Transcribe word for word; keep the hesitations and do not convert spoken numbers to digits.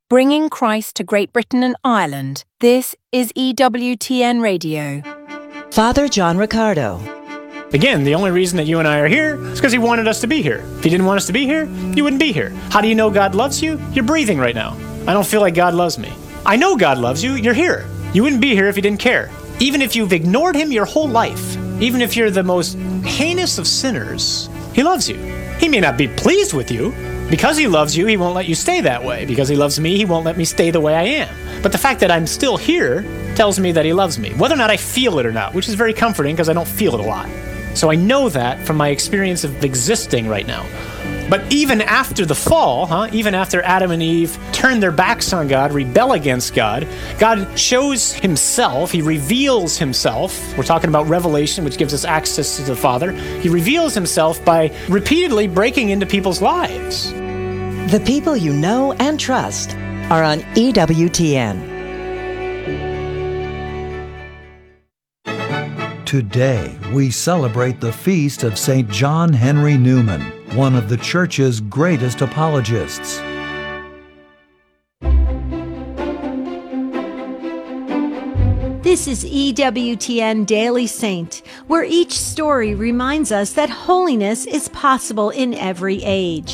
bringing Christ to Great Britain and Ireland. This is E W T N Radio. Father John Riccardo. Again, the only reason that you and I are here is because he wanted us to be here. If he didn't want us to be here, you wouldn't be here. How do you know God loves you? You're breathing right now. I don't feel like God loves me. I know God loves you. You're here. You wouldn't be here if you didn't care. Even if you've ignored him your whole life, even if you're the most heinous of sinners, he loves you. He may not be pleased with you. Because he loves you, he won't let you stay that way. Because he loves me, he won't let me stay the way I am. But the fact that I'm still here tells me that he loves me, whether or not I feel it or not, which is very comforting because I don't feel it a lot. So I know that from my experience of existing right now. But even after the fall, huh, even after Adam and Eve turn their backs on God, rebel against God, God shows himself, he reveals himself. We're talking about revelation, which gives us access to the Father. He reveals himself by repeatedly breaking into people's lives. The people you know and trust are on E W T N. Today, we celebrate the feast of Saint John Henry Newman, one of the Church's greatest apologists. This is E W T N Daily Saint, where each story reminds us that holiness is possible in every age.